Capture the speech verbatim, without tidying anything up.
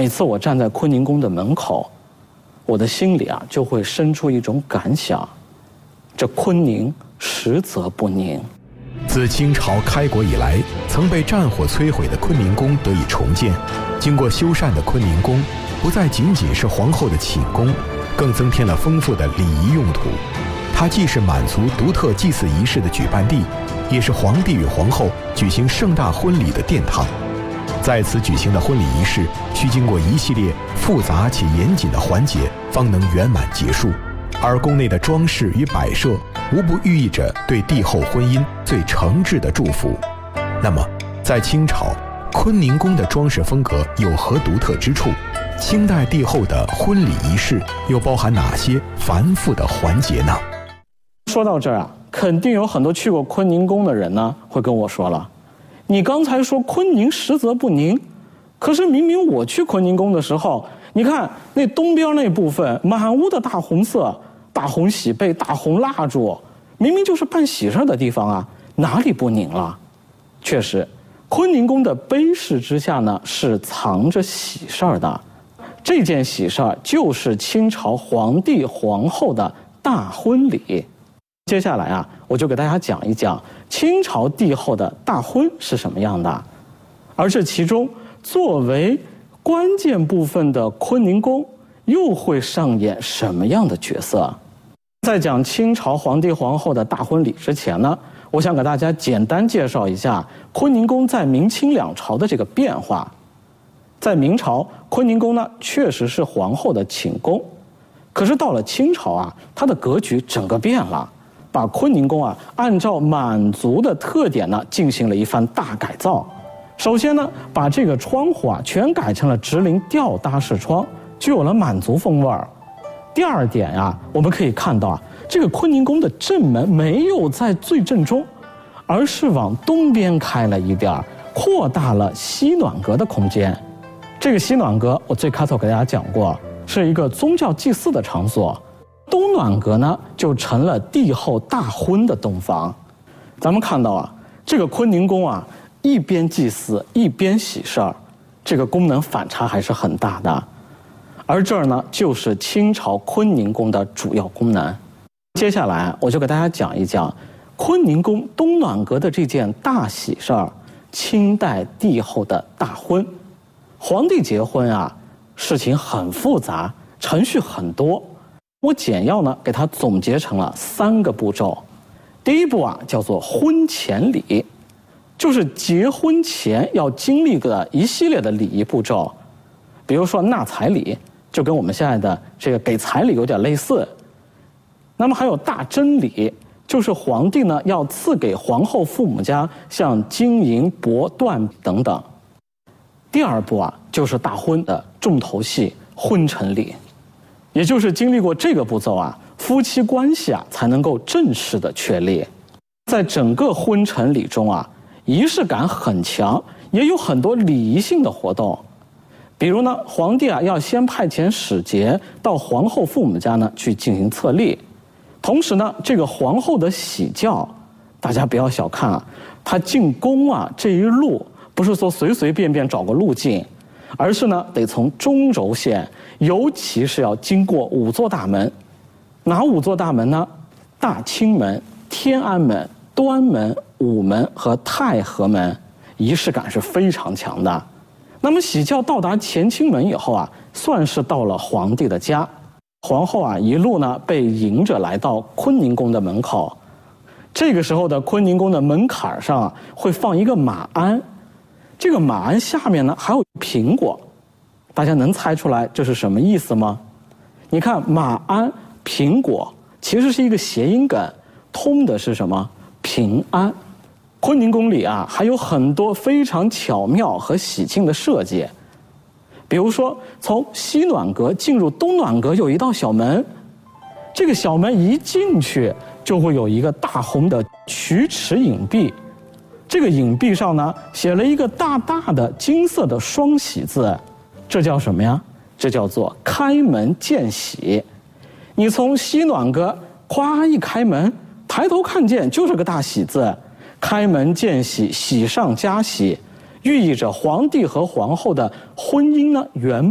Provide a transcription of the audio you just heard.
每次我站在坤宁宫的门口，我的心里啊就会生出一种感想：这坤宁实则不宁。 自清朝开国以来，曾被战火摧毁的坤宁宫得以重建。经过修缮的坤宁宫，不再仅仅是皇后的寝宫，更增添了丰富的礼仪用途。它既是满族独特祭祀仪式的举办地，也是皇帝与皇后举行盛大婚礼的殿堂。在此举行的婚礼仪式，需经过一系列复杂且严谨的环节，方能圆满结束。而宫内的装饰与摆设，无不寓意着对帝后婚姻最诚挚的祝福。那么，在清朝，坤宁宫的装饰风格有何独特之处？清代帝后的婚礼仪式又包含哪些繁复的环节呢？ 说到这儿啊，肯定有很多去过坤宁宫的人呢，会跟我说了，你刚才说坤宁实则不宁，可是明明我去坤宁宫的时候，你看那东边那部分满屋的大红色，大红喜被、大红蜡烛，明明就是办喜事的地方啊，哪里不宁了？确实，坤宁宫的碑饰之下呢，是藏着喜事的。这件喜事就是清朝皇帝皇后的大婚礼。接下来啊，我就给大家讲一讲清朝帝后的大婚是什么样的，而这其中作为关键部分的坤宁宫又会上演什么样的角色？在讲清朝皇帝皇后的大婚礼之前呢，我想给大家简单介绍一下坤宁宫在明清两朝的这个变化。在明朝，坤宁宫呢确实是皇后的寝宫，可是到了清朝啊，它的格局整个变了，把坤宁宫啊按照满族的特点呢进行了一番大改造。首先呢，把这个窗户啊全改成了直棂吊搭式窗，具有了满族风味儿。第二点啊，我们可以看到啊，这个坤宁宫的正门没有在最正中，而是往东边开了一点，扩大了西暖阁的空间。这个西暖阁，我最开头给大家讲过，是一个宗教祭祀的场所。东暖阁呢，就成了帝后大婚的洞房。咱们看到啊，这个坤宁宫啊，一边祭祀一边喜事儿，这个功能反差还是很大的。而这儿呢，就是清朝坤宁宫的主要功能。接下来我就给大家讲一讲坤宁宫东暖阁的这件大喜事儿——清代帝后的大婚。皇帝结婚啊，事情很复杂，程序很多。我简要呢给它总结成了三个步骤。第一步啊，叫做婚前礼，就是结婚前要经历的一系列的礼仪步骤。比如说纳彩礼，就跟我们现在的这个给彩礼有点类似。那么还有大征礼，就是皇帝呢要赐给皇后父母家像金银帛缎等等。第二步啊，就是大婚的重头戏婚成礼，也就是经历过这个步骤啊，夫妻关系啊才能够正式的确立。在整个婚成礼中啊，仪式感很强，也有很多礼仪性的活动。比如呢，皇帝啊要先派遣使节到皇后父母家呢去进行册立，同时呢，这个皇后的喜轿，大家不要小看啊，她进宫啊这一路不是说随随便便找个路径，而是呢得从中轴线，尤其是要经过五座大门。哪五座大门呢？大清门、天安门、端门、午门和太和门，仪式感是非常强的。那么喜轿到达乾清门以后啊，算是到了皇帝的家。皇后啊一路呢被迎着来到坤宁宫的门口。这个时候的坤宁宫的门槛上啊会放一个马鞍，这个马鞍下面呢还有苹果，大家能猜出来这是什么意思吗？你看马鞍苹果其实是一个谐音梗，通的是什么？平安。坤宁宫里啊还有很多非常巧妙和喜庆的设计，比如说从西暖阁进入东暖阁有一道小门，这个小门一进去就会有一个大红的曲尺影壁，这个影壁上呢写了一个大大的金色的双喜字，这叫什么呀？这叫做开门见喜。你从西暖阁咵一开门，抬头看见就是个大喜字，开门见喜，喜上加喜，寓意着皇帝和皇后的婚姻呢圆